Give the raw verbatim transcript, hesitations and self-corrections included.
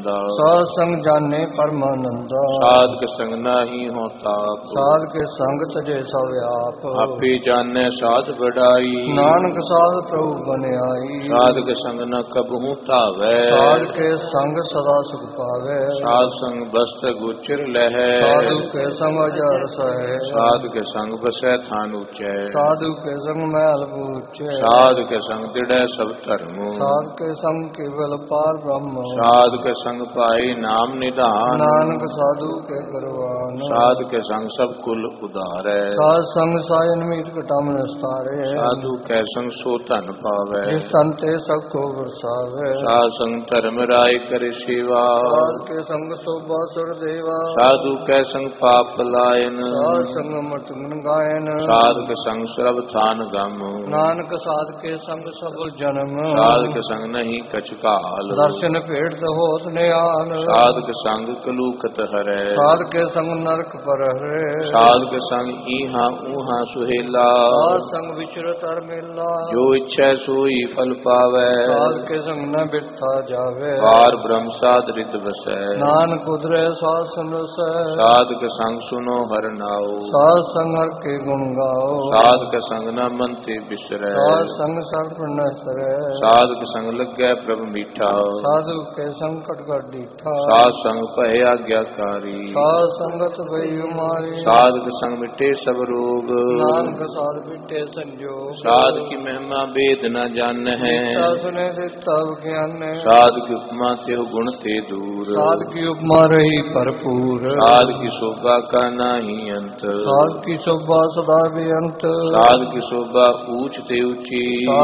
आनंदा। साध संग जाने परमानंदा। साध के संग नाही हो ताप। साध के संग तजे सब आप। आपे जाने साध बढ़ाई। नानक साध प्रभु बने आई। साध के संग न कबहू तावै। साध के संग सदा सुख पावे। साध संग बस्त गुचर लहै। साधु के संग अजर सहे। साध के संग बसै थान ऊंचै। साधु के संग मैल पूछे। साध के संग दृढ़ सब धर्म। साध के संग केवल पार ब्रह्म। साध के संग पाई नाम निधान। नानक साधु के करवान। साध के संग सब कुल उदारै। साध संग सायन मीत कटम निस्तारे। साधु के संग सो धन पावै। जिस तन ते सब को बरसावे। साध संग धर्म राय करे सेवा। साध के संग शोभा सुर देवा। साधु के संग पाप पलायन। साध संग मृत गुण गायन। साध के संग सर्व थान गम। नानक साध के संग सबल जन्म। साध के संग नहीं कछ काल। दर्शन भेट होत निहाल। साध के संग कलूखत हरै। साध के संग नरक पर हरे। साध के संग ईहा ऊहा सुहेला। साध संग विचरत हर मेला। जो इच्छा सोई फल पावै। साध के संग न बिरथा जावे। पार ब्रह्म साध रित बसै। नानक उधरे साध सुनसै। साध के संग सुनो हर नाओ। साध संग हर के गुण गाओ। साध के संग न मनते बिसरै। साध संग सर्व नसरै। साध के संग लगे प्रभु मीठा। साधु के संकट कर डीठा। साध संग पहे आज्ञाकारी। साध संगत भई हमारी। साध के संग मिटे सब रोग। नानक साध मिटे संजोग। साध की महिमा वेद न जान है। सुने देता ज्ञान। साध की उपमा ते गुण ते दूर। साध की उपमा रही भरपूर। साध की शोभा का नाही अंत। साध की शोभा सदा बेअंत। साध की शोभा ऊंच ते ऊंची।